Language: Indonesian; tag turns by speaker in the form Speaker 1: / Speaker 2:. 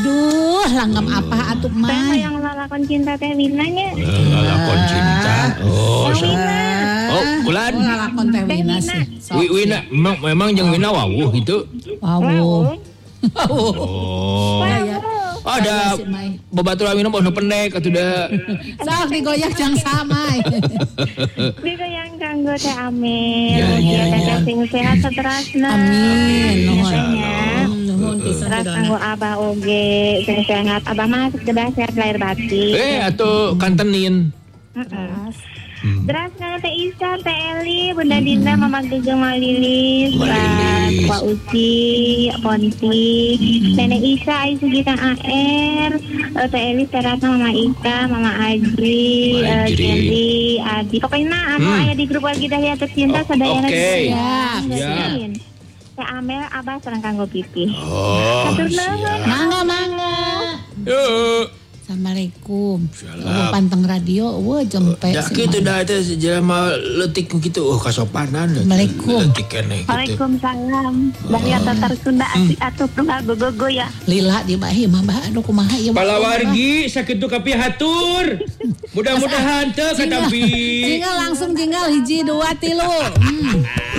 Speaker 1: Duh, langgam apa atuh
Speaker 2: Teh
Speaker 1: Mai?
Speaker 2: yang lalakon cinta teh Winanya.
Speaker 3: Lalakon cinta. Oh, ulan.
Speaker 1: Lalakon teh Wina sih.
Speaker 3: Wina memang jeung Wina wawuh gitu.
Speaker 1: Wow.
Speaker 3: Oh. Ada babaturan minum bono pendek atuh da.
Speaker 1: Sok digoyak jang samai.
Speaker 2: Bisa yang kanggo teh Amel. Ya sing sehat saterasna.
Speaker 1: Amin.
Speaker 2: Nuhun pisan kanggo Abah oge sing sehat. Abah mah kedah sehat lahir batin.
Speaker 3: Atuh kantenin.
Speaker 2: Terus kanggo Teh Isa, Teh Eli, Bunda Dinda, Mama Gegeng, Mama Lilis, Pak Uci, Ponti, Nenek Isa, Aisu Gita AR, Teh Eli, Teh Ratna, Mama Ika, Mama Aji, Jenny, Adi. Pokoknya aya di grup lagi dah ya tercinta sadayana.
Speaker 1: Siap.
Speaker 2: Teh Amel, Abah sareng kanggo Pipi.
Speaker 3: Oh.
Speaker 1: Mangga.
Speaker 3: Yuk.
Speaker 1: Assalamualaikum. Panteng radio, jempe.
Speaker 3: Ya kitu dah teh jelema leutik kitu kasopanan.
Speaker 1: Assalamualaikum.
Speaker 3: Leutik keneh kitu.
Speaker 2: Waalaikumsalam. Dari atas Sunda atuh tunggal gogogo ya.
Speaker 1: Lila di bahi mah aduh kumaha ieu.
Speaker 3: Palawargi sakitu kapi hatur. Mudah-mudahan teu katampi.
Speaker 1: Jinggal langsung hiji 2 3.